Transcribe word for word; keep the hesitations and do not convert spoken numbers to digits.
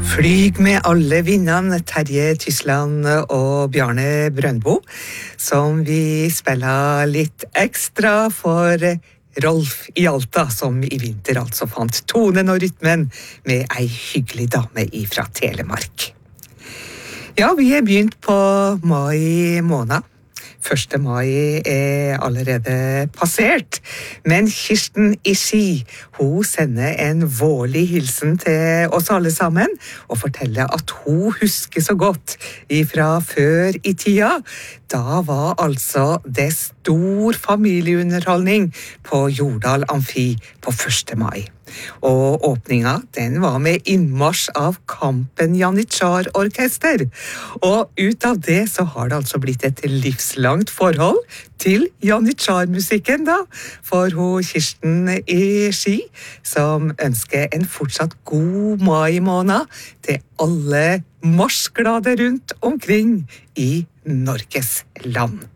Flyg med alle vindene, Terje Tysland og Bjarne Brøndbo, som vi spiller litt ekstra for Rolf i Alta, som i vinter altså fant tonen og rytmen med ei hyggelig dame fra Telemark. Ja, vi er begynt på mai måned. første mai er allerede passert, men Kirsten i Ski, hun sender en vårlig hilsen til oss alle sammen, og forteller at hun husker så godt ifra før i tida. Da var altså det stor familieunderholdning på Jordal Amfi på første mai. Og åpninga, den var med innmarsj av Kampen Janitsjar-orkester. Og ut av det så har det altså blitt et livslangt forhold til Janitsjar-musikken da, for hun Kirsten i Ski, som ønsker en fortsatt god mai måned til alle marsjglade rundt omkring i Norges land.